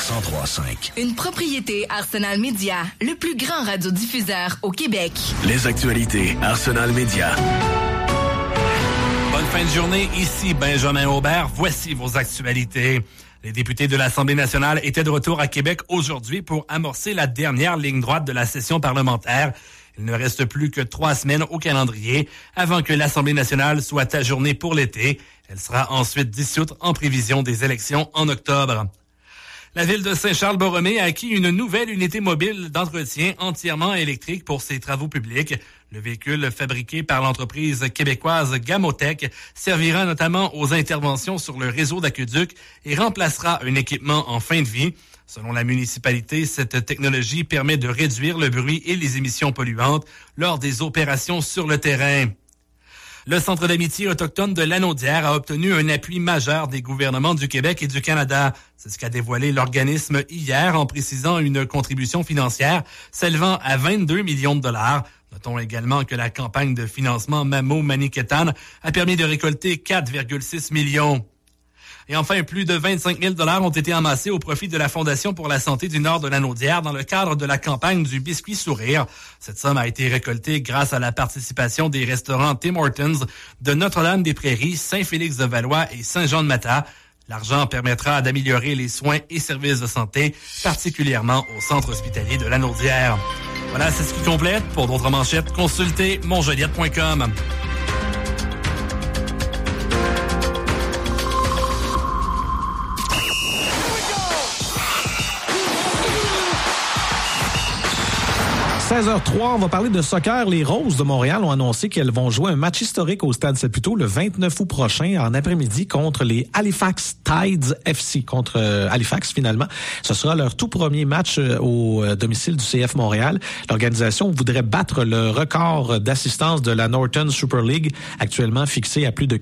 103.5. Une propriété Arsenal Média, le plus grand radiodiffuseur au Québec. Les actualités Arsenal Média. Bonne fin de journée, ici Benjamin Aubert. Voici vos actualités. Les députés de l'Assemblée nationale étaient de retour à Québec aujourd'hui pour amorcer la dernière ligne droite de la session parlementaire. Il ne reste plus que 3 semaines au calendrier avant que l'Assemblée nationale soit ajournée pour l'été. Elle sera ensuite dissoute en prévision des élections en octobre. La ville de Saint-Charles-Borromée a acquis une nouvelle unité mobile d'entretien entièrement électrique pour ses travaux publics. Le véhicule fabriqué par l'entreprise québécoise Gamotech servira notamment aux interventions sur le réseau d'aqueduc et remplacera un équipement en fin de vie. Selon la municipalité, cette technologie permet de réduire le bruit et les émissions polluantes lors des opérations sur le terrain. Le Centre d'amitié autochtone de Lanaudière a obtenu un appui majeur des gouvernements du Québec et du Canada. C'est ce qu'a dévoilé l'organisme hier en précisant une contribution financière s'élevant à 22 millions de dollars. Notons également que la campagne de financement Mamo-Maniquetan a permis de récolter 4,6 millions. Et enfin, plus de 25 000 $ ont été amassés au profit de la Fondation pour la santé du Nord de Lanaudière dans le cadre de la campagne du Biscuit Sourire. Cette somme a été récoltée grâce à la participation des restaurants Tim Hortons de Notre-Dame-des-Prairies, Saint-Félix-de-Valois et Saint-Jean-de-Matha. L'argent permettra d'améliorer les soins et services de santé, particulièrement au centre hospitalier de Lanaudière. Voilà, c'est ce qui complète. Pour d'autres manchettes, consultez monjoliette.com. 16h03, on va parler de soccer. Les Roses de Montréal ont annoncé qu'elles vont jouer un match historique au Stade Saputo le 29 août prochain en après-midi contre les Halifax Tides FC, contre Halifax finalement. Ce sera leur tout premier match au domicile du CF Montréal. L'organisation voudrait battre le record d'assistance de la Northern Super League, actuellement fixé à plus de